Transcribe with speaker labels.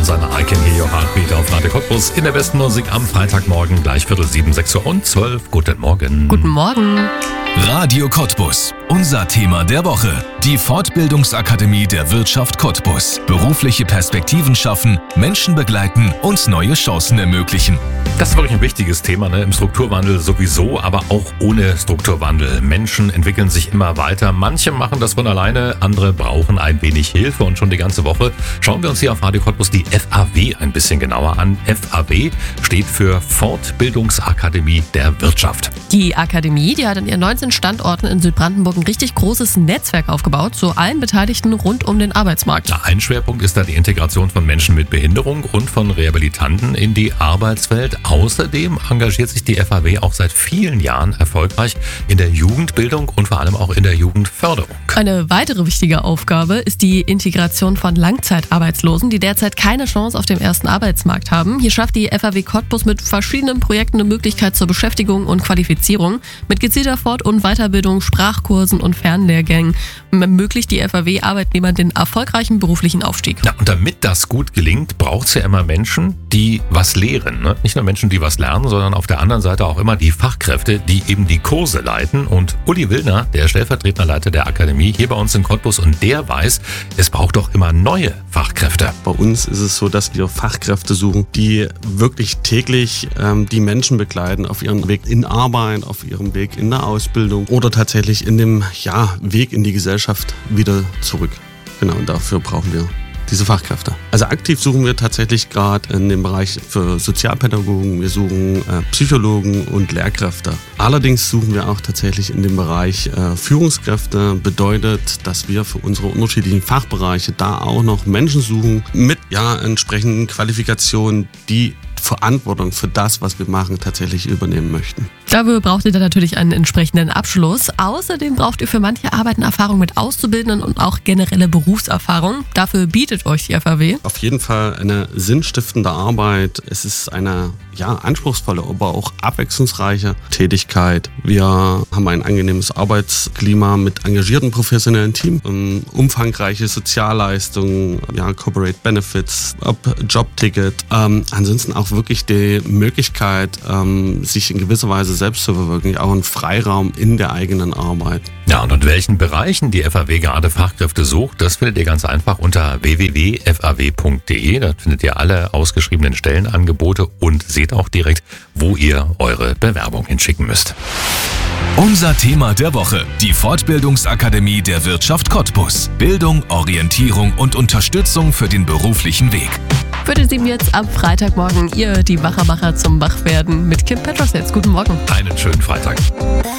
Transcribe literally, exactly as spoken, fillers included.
Speaker 1: seiner I Can Hear Your Heartbeat auf Radio Cottbus in der besten Musik am Freitagmorgen, gleich Viertel sieben, sechs Uhr und zwölf. Guten Morgen.
Speaker 2: Guten Morgen.
Speaker 3: Radio Cottbus. Unser Thema der Woche. Die Fortbildungsakademie der Wirtschaft Cottbus. Berufliche Perspektiven schaffen, Menschen begleiten und neue Chancen ermöglichen.
Speaker 1: Das ist wirklich ein wichtiges Thema, ne? Im Strukturwandel sowieso, aber auch ohne Strukturwandel. Menschen entwickeln sich immer weiter. Manche machen das von alleine, andere brauchen ein wenig Hilfe. Und schon die ganze Woche schauen wir uns hier auf Radio Cottbus die F A W ein bisschen genauer an. F A W steht für Fortbildungsakademie der Wirtschaft.
Speaker 2: Die Akademie, die hat an ihren neunzehn Standorten in Südbrandenburg ein richtig großes Netzwerk aufgebaut zu allen Beteiligten rund um den Arbeitsmarkt.
Speaker 1: Ein Schwerpunkt ist da die Integration von Menschen mit Behinderung und von Rehabilitanten in die Arbeitswelt. Außerdem engagiert sich die F A W auch seit vielen Jahren erfolgreich in der Jugendbildung und vor allem auch in der Jugendförderung.
Speaker 2: Eine weitere wichtige Aufgabe ist die Integration von Langzeitarbeitslosen, die derzeit keine Chance auf dem ersten Arbeitsmarkt haben. Hier schafft die F A W Cottbus mit verschiedenen Projekten eine Möglichkeit zur Beschäftigung und Qualifizierung. Mit gezielter Fort- und Weiterbildung, Sprachkursen und Fernlehrgängen ermöglicht die F A W Arbeitnehmern den erfolgreichen beruflichen Aufstieg.
Speaker 1: Ja, und damit das gut gelingt, braucht es ja immer Menschen, die was lehren. Ne? Nicht nur Menschen, die was lernen, sondern auf der anderen Seite auch immer die Fachkräfte, die eben die Kurse leiten. Und Uli Willner, der stellvertretende Leiter der Akademie hier bei uns in Cottbus, und der weiß, es braucht doch immer neue Fachkräfte.
Speaker 4: Bei uns ist es so, dass wir Fachkräfte suchen, die wirklich täglich ähm, die Menschen begleiten auf ihrem Weg in Arbeit, auf ihrem Weg in der Ausbildung oder tatsächlich in dem ja, Weg in die Gesellschaft wieder zurück. Genau, und dafür brauchen wir diese Fachkräfte. Also aktiv suchen wir tatsächlich gerade in dem Bereich für Sozialpädagogen, wir suchen äh, Psychologen und Lehrkräfte. Allerdings suchen wir auch tatsächlich in dem Bereich äh, Führungskräfte. Bedeutet, dass wir für unsere unterschiedlichen Fachbereiche da auch noch Menschen suchen mit ja, entsprechenden Qualifikationen, die Verantwortung für das, was wir machen, tatsächlich übernehmen möchten.
Speaker 2: Dafür braucht ihr dann natürlich einen entsprechenden Abschluss. Außerdem braucht ihr für manche Arbeiten Erfahrung mit Auszubildenden und auch generelle Berufserfahrung. Dafür bietet euch die F A W
Speaker 4: auf jeden Fall eine sinnstiftende Arbeit. Es ist eine ja, anspruchsvolle, aber auch abwechslungsreiche Tätigkeit. Wir haben ein angenehmes Arbeitsklima mit engagierten professionellen Team, um, umfangreiche Sozialleistungen, ja, Corporate Benefits, ob Jobticket. Ähm, ansonsten auch wirklich die Möglichkeit, ähm, sich in gewisser Weise selbst zu verwirklichen, auch einen Freiraum in der eigenen Arbeit.
Speaker 1: Ja, und in welchen Bereichen die F A W gerade Fachkräfte sucht, das findet ihr ganz einfach unter w w w punkt f a w punkt d e. Da findet ihr alle ausgeschriebenen Stellenangebote und seht auch direkt, wo ihr eure Bewerbung hinschicken müsst.
Speaker 3: Unser Thema der Woche. Die Fortbildungsakademie der Wirtschaft Cottbus. Bildung, Orientierung und Unterstützung für den beruflichen Weg.
Speaker 2: Viertel sieben jetzt am Freitagmorgen. Ihr, die Wachermacher zum Wachwerden mit Kim Petrosets. Guten Morgen.
Speaker 1: Einen schönen Freitag.